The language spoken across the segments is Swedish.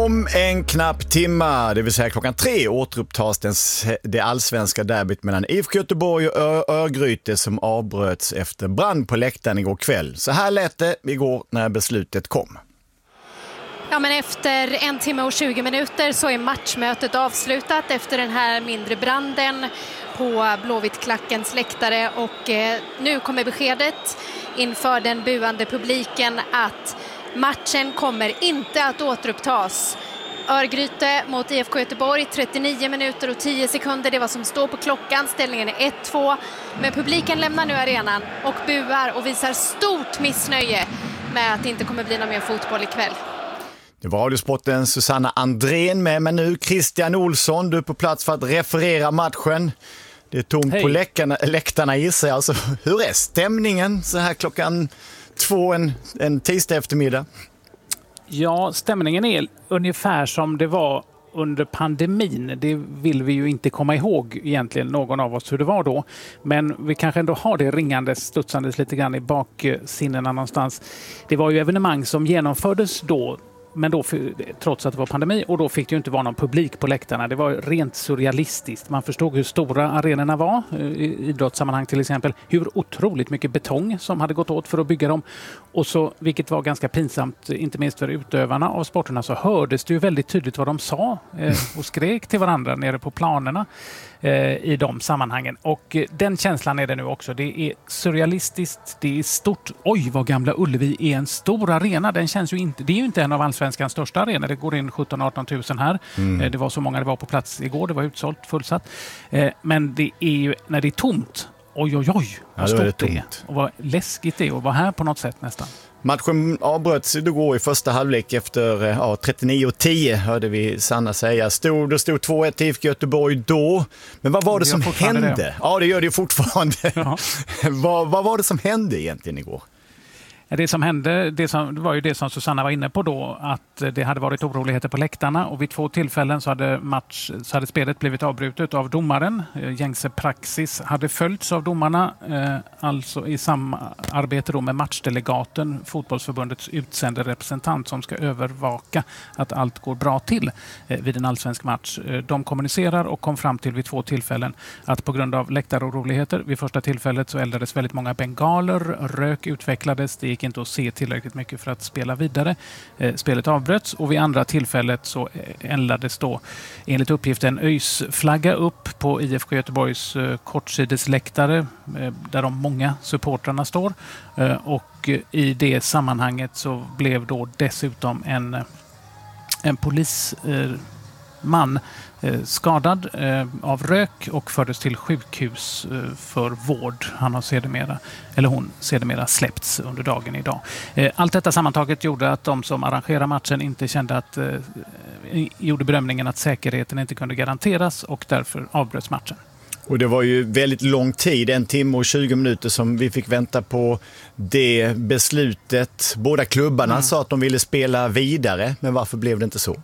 Om en knapp timma, det vill säga 3:00, återupptas det allsvenska derbyt mellan IFK Göteborg och Örgryte som avbröts efter brand på läktaren igår kväll. Så här lät det igår när beslutet kom. Ja, men efter 1 timme och 20 minuter så är matchmötet avslutat efter den här mindre branden på Blåvittklackens läktare. Och nu kommer beskedet inför den buande publiken att matchen kommer inte att återupptas. Örgryte mot IFK Göteborg, 39 minuter och 10 sekunder. Det var som står på klockan. Ställningen är 1-2. Men publiken lämnar nu arenan och buar och visar stort missnöje med att det inte kommer bli någon mer fotboll ikväll. Det var radiosporten Susanna Andrén med, men nu Christian Olsson, du är på plats för att referera matchen. Det är tomt på läktarna gissar jag. Alltså, hur är stämningen så här klockan 2 en tisdag eftermiddag? Ja, stämningen är ungefär som det var under pandemin. Det vill vi ju inte komma ihåg egentligen, någon av oss, hur det var då. Men vi kanske ändå har det ringandes, studsandes lite grann i baksinnena någonstans. Det var ju evenemang som genomfördes då, men då trots att det var pandemi, och då fick det ju inte vara någon publik på läktarna. Det var rent surrealistiskt. Man förstod hur stora arenorna var, i idrottssammanhang till exempel, hur otroligt mycket betong som hade gått åt för att bygga dem. Och så, vilket var ganska pinsamt, inte minst för utövarna av sporterna, så hördes det ju väldigt tydligt vad de sa och skrek till varandra nere på planerna i de sammanhangen. Och den känslan är det nu också. Det är surrealistiskt, det är stort. Oj, vad Gamla Ullevi är en stor arena. Den känns ju inte, det är ju inte en av allsvenskans största arenor. Det går in 17-18 000 här. Det var så många det var på plats igår. Det var utsålt, fullsatt. Men det är ju, när det är tomt, oj, vad stort det är. Och vad läskigt det är att vara här på något sätt nästan. Matchen avbröts igår i första halvlek efter 39:10 hörde vi Sanna säga. Det stod 2-1 till IFK Göteborg då. Men vad var det som hände? Det. Ja, det gör det ju fortfarande. Ja. Vad var det som hände egentligen igår? Det som hände, det var ju det som Susanna var inne på då, att det hade varit oroligheter på läktarna, och vid 2 tillfällen så hade spelet blivit avbrutet av domaren. Gängse praxis hade följts av domarna, alltså i samarbete då med matchdelegaten, fotbollsförbundets utsände representant som ska övervaka att allt går bra till vid en allsvensk match. De kommunicerar och kom fram till vid 2 tillfällen att på grund av läktaroroligheter, vid första tillfället så eldades väldigt många bengaler, rök utvecklades, det gick inte att se tillräckligt mycket för att spela vidare. Spelet avbröts, och vid andra tillfället så eldades då enligt uppgift en ÖIS-flagga upp på IFK Göteborgs kortsidesläktare där de många supportrarna står. Och i det sammanhanget så blev då dessutom en polisman skadad av rök och fördes till sjukhus för vård. Hon sedermera släppts under dagen idag. Allt detta sammantaget gjorde att de som arrangerar matchen inte kände att gjorde bedömningen att säkerheten inte kunde garanteras, och därför avbröts matchen. Och det var ju väldigt lång tid, 1 timme och 20 minuter som vi fick vänta på det beslutet. Båda klubbarna sa att de ville spela vidare, men varför blev det inte så?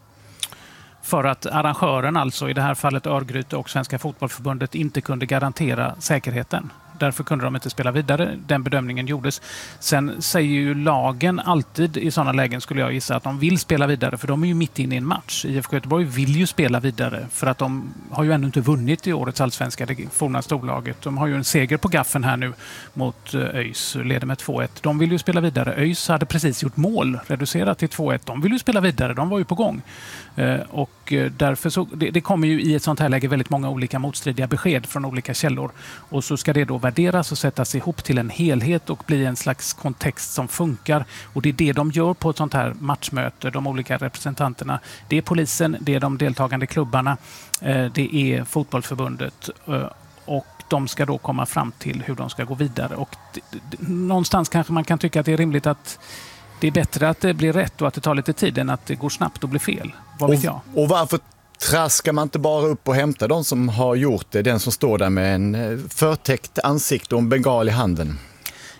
För att arrangören, alltså i det här fallet Örgryte och Svenska fotbollförbundet, inte kunde garantera säkerheten. Därför kunde de inte spela vidare. Den bedömningen gjordes. Sen säger ju lagen alltid i sådana lägen, skulle jag gissa, att de vill spela vidare, för de är ju mitt inne i en match. IFK Göteborg vill ju spela vidare för att de har ju ännu inte vunnit i årets allsvenska, det forna storlaget. De har ju en seger på gaffen här nu mot ÖIS, leder med 2-1. De vill ju spela vidare. ÖIS hade precis gjort mål, reducerat till 2-1. De vill ju spela vidare, de var ju på gång. Och därför så, det kommer ju i ett sånt här läge väldigt många olika motstridiga besked från olika källor. Och så ska det då värderas och sättas ihop till en helhet och bli en slags kontext som funkar. Och det är det de gör på ett sånt här matchmöte, de olika representanterna. Det är polisen, det är de deltagande klubbarna, det är fotbollförbundet, och de ska då komma fram till hur de ska gå vidare. Och någonstans kanske man kan tycka att det är rimligt att det är bättre att det blir rätt och att det tar lite tid än att det går snabbt och blir fel. Vad vet jag? Och varför traskar man inte bara upp och hämtar de som har gjort det? Den som står där med en förtäckt ansikte och en bengal i handen.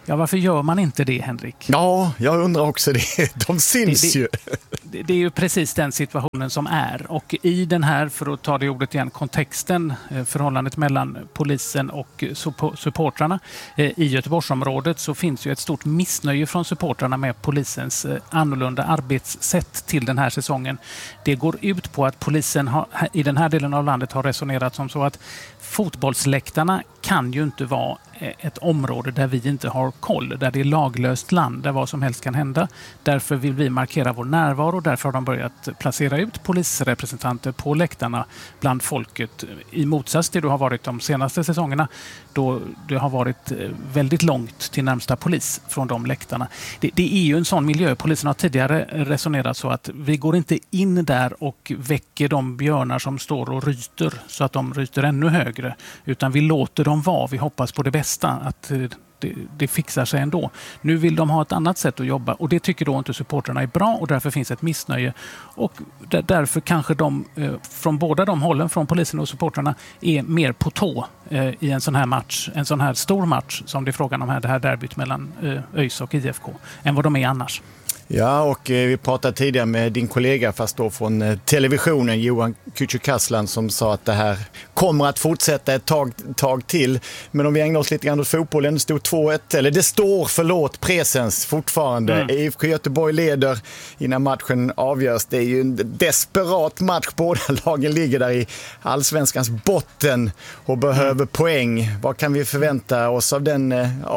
Ja, varför gör man inte det, Henrik? Ja, jag undrar också det. De syns ju. Det är ju precis den situationen som är. Och i den här, för att ta det ordet igen, kontexten, förhållandet mellan polisen och supportrarna i Göteborgsområdet, så finns ju ett stort missnöje från supportrarna med polisens annorlunda arbetssätt till den här säsongen. Det går ut på att polisen i den här delen av landet har resonerat som så att fotbollsläktarna kan ju inte vara ett område där vi inte har koll, där det är laglöst land, där vad som helst kan hända. Därför vill vi markera vår närvaro, därför har de börjat placera ut polisrepresentanter på läktarna bland folket, i motsats till det har varit de senaste säsongerna då det har varit väldigt långt till närmsta polis från de läktarna. Det är ju en sån miljö. Polisen har tidigare resonerat så att vi går inte in där och väcker de björnar som står och ryter så att de ryter ännu högre, utan vi låter dem vara. Vi hoppas på det bästa, att det fixar sig ändå. Nu vill de ha ett annat sätt att jobba och det tycker då inte supporterna är bra, och därför finns ett missnöje, och därför kanske de från båda de hållen, från polisen och supporterna, är mer på tå i en sån här match, en sån här stor match som det är frågan om här, det här derbyt mellan ÖIS och IFK, än vad de är annars. Ja, och vi pratade tidigare med din kollega, fast då från televisionen, Johan Kücükaslan, som sa att det här kommer att fortsätta ett tag till. Men om vi ägnar oss lite grann åt fotbollen, det stod 2-1, eller det står, presens fortfarande. IFK Göteborg leder innan matchen avgörs. Det är ju en desperat match. Båda lagen ligger där i allsvenskans botten och behöver poäng. Vad kan vi förvänta oss av den,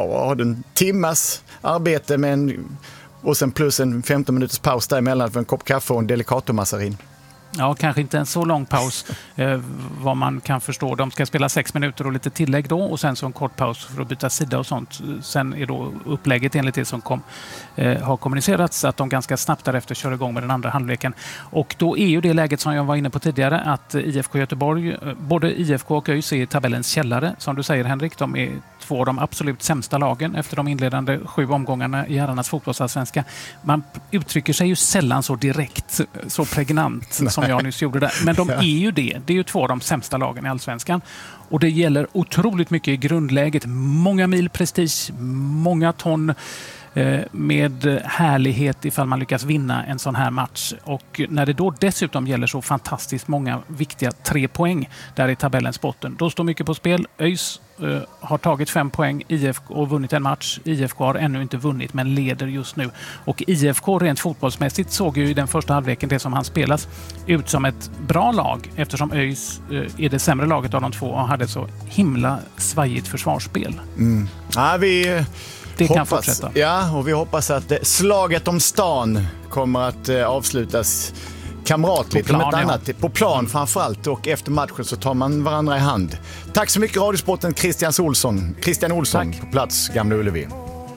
en timmas arbete med och sen plus en 15 minuters paus däremellan för en kopp kaffe och en Delicato-massarin? Ja, kanske inte en så lång paus vad man kan förstå. De ska spela 6 minuter och lite tillägg då, och sen så en kort paus för att byta sida och sånt. Sen är då upplägget enligt det som har kommunicerats att de ganska snabbt därefter kör igång med den andra halvleken. Och då är ju det läget som jag var inne på tidigare, att IFK Göteborg, både IFK och ÖIS, är i tabellens källare. Som du säger, Henrik, de är 2 av de absolut sämsta lagen efter de inledande 7 omgångarna i herrarnas fotbollsallsvenska. Man uttrycker sig ju sällan så direkt, så pregnant som jag nyss gjorde där. Men de är ju det. Det är ju 2 av de sämsta lagen i allsvenskan. Och det gäller otroligt mycket i grundläget. Många mil prestige, många ton med härlighet ifall man lyckas vinna en sån här match. Och när det då dessutom gäller så fantastiskt många viktiga 3 poäng där i tabellens botten, då står mycket på spel. ÖIS har tagit 5 poäng, IFK och vunnit en match. IFK har ännu inte vunnit men leder just nu. Och IFK rent fotbollsmässigt såg ju i den första halvleken, det som han spelas, ut som ett bra lag, eftersom ÖIS är det sämre laget av de 2 och hade så himla svajigt försvarsspel. Ja, det kan fortsätta. Ja, och vi hoppas att slaget om stan kommer att avslutas kamratligt. På plan framförallt, och efter matchen så tar man varandra i hand. Tack så mycket, Radiosporten Christian Olsson Tack. På plats Gamla Ullevi.